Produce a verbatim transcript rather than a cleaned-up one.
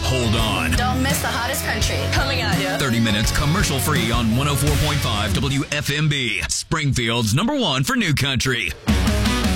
hold on. Don't miss the hottest country. Coming at you. thirty minutes commercial free on one oh four point five W F M B. Springfield's number one for new country.